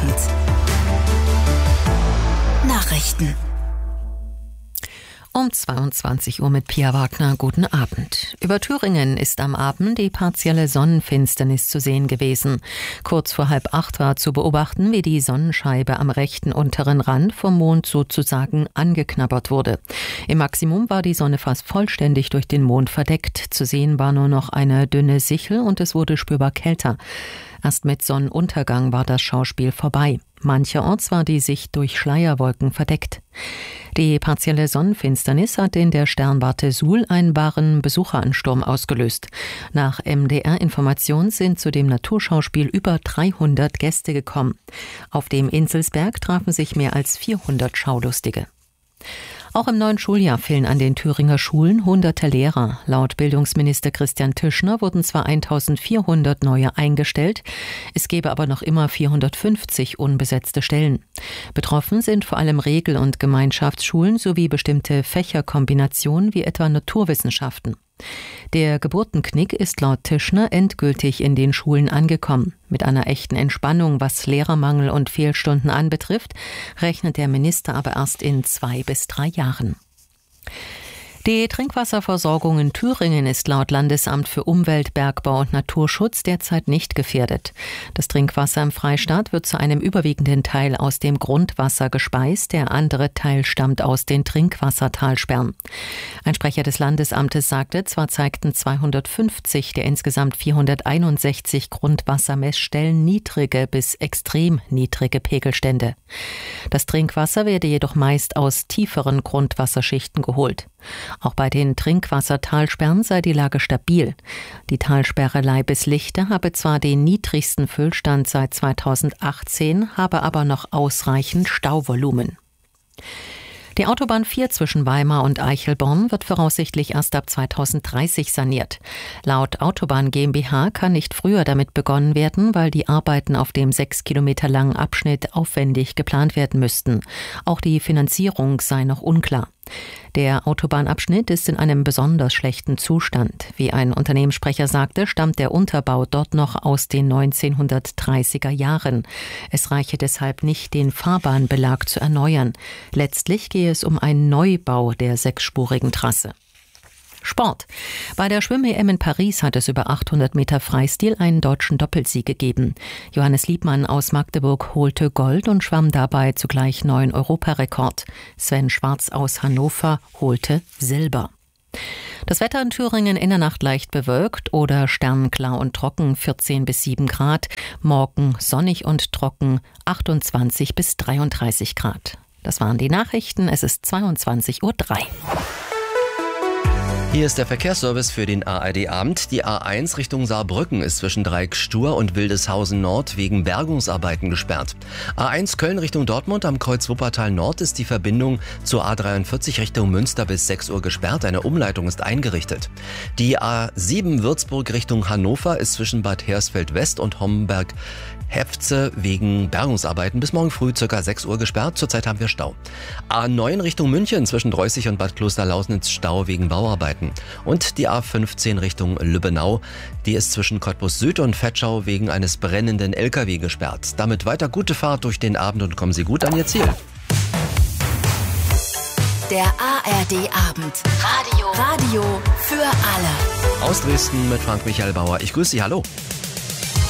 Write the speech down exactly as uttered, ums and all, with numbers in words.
Abend. Nachrichten. Um zweiundzwanzig Uhr mit Pia Wagner. Guten Abend. Über Thüringen ist am Abend die partielle Sonnenfinsternis zu sehen gewesen. Kurz vor halb acht war zu beobachten, wie die Sonnenscheibe am rechten unteren Rand vom Mond sozusagen angeknabbert wurde. Im Maximum war die Sonne fast vollständig durch den Mond verdeckt. Zu sehen war nur noch eine dünne Sichel und es wurde spürbar kälter. Erst mit Sonnenuntergang war das Schauspiel vorbei. Mancherorts war die Sicht durch Schleierwolken verdeckt. Die partielle Sonnenfinsternis hat in der Sternwarte Suhl einen wahren Besucheransturm ausgelöst. Nach M D R-Information sind zu dem Naturschauspiel über dreihundert Gäste gekommen. Auf dem Inselsberg trafen sich mehr als vierhundert Schaulustige. Auch im neuen Schuljahr fehlen an den Thüringer Schulen hunderte Lehrer. Laut Bildungsminister Christian Tischner wurden zwar eintausendvierhundert neue eingestellt, es gäbe aber noch immer vierhundertfünfzig unbesetzte Stellen. Betroffen sind vor allem Regel- und Gemeinschaftsschulen sowie bestimmte Fächerkombinationen wie etwa Naturwissenschaften. Der Geburtenknick ist laut Tischner endgültig in den Schulen angekommen. Mit einer echten Entspannung, was Lehrermangel und Fehlstunden anbetrifft, rechnet der Minister aber erst in zwei bis drei Jahren. Die Trinkwasserversorgung in Thüringen ist laut Landesamt für Umwelt, Bergbau und Naturschutz derzeit nicht gefährdet. Das Trinkwasser im Freistaat wird zu einem überwiegenden Teil aus dem Grundwasser gespeist, der andere Teil stammt aus den Trinkwassertalsperren. Ein Sprecher des Landesamtes sagte, zwar zeigten zweihundertfünfzig der insgesamt vierhunderteinundsechzig Grundwassermessstellen niedrige bis extrem niedrige Pegelstände. Das Trinkwasser werde jedoch meist aus tieferen Grundwasserschichten geholt. Auch bei den Trinkwassertalsperren sei die Lage stabil. Die Talsperre Leibeslichte habe zwar den niedrigsten Füllstand seit zweitausendachtzehn, habe aber noch ausreichend Stauvolumen. Die Autobahn vier zwischen Weimar und Eichelborn wird voraussichtlich erst ab zweitausenddreißig saniert. Laut Autobahn GmbH kann nicht früher damit begonnen werden, weil die Arbeiten auf dem sechs Kilometer langen Abschnitt aufwendig geplant werden müssten. Auch die Finanzierung sei noch unklar. Der Autobahnabschnitt ist in einem besonders schlechten Zustand. Wie ein Unternehmenssprecher sagte, stammt der Unterbau dort noch aus den neunzehnhundertdreißiger Jahren. Es reiche deshalb nicht, den Fahrbahnbelag zu erneuern. Letztlich gehe es um einen Neubau der sechsspurigen Trasse. Sport. Bei der Schwimm-E M in Paris hat es über achthundert Meter Freistil einen deutschen Doppelsieg gegeben. Johannes Liebmann aus Magdeburg holte Gold und schwamm dabei zugleich neuen Europarekord. Sven Schwarz aus Hannover holte Silber. Das Wetter in Thüringen in der Nacht leicht bewölkt oder sternklar und trocken, vierzehn bis sieben Grad. Morgen sonnig und trocken, achtundzwanzig bis dreiunddreißig Grad. Das waren die Nachrichten. Es ist zweiundzwanzig Uhr drei. Hier ist der Verkehrsservice für den A R D-Abend. Die A eins Richtung Saarbrücken ist zwischen Dreieck-Stur und Wildeshausen Nord wegen Bergungsarbeiten gesperrt. A eins Köln Richtung Dortmund am Kreuz Wuppertal Nord ist die Verbindung zur A dreiundvierzig Richtung Münster bis sechs Uhr gesperrt. Eine Umleitung ist eingerichtet. Die A sieben Würzburg Richtung Hannover ist zwischen Bad Hersfeld West und Homberg Hefze wegen Bergungsarbeiten bis morgen früh ca. sechs Uhr gesperrt. Zurzeit haben wir Stau. A neun Richtung München zwischen Dreußig und Bad Klosterlausnitz Stau wegen Bauarbeiten. Und die A fünfzehn Richtung Lübbenau, die ist zwischen Cottbus Süd und Vetschau wegen eines brennenden L K W gesperrt. Damit weiter gute Fahrt durch den Abend und kommen Sie gut an Ihr Ziel. Der A R D-Abend. Radio. Radio für alle. Aus Dresden mit Frank Michael Bauer. Ich grüße Sie, hallo.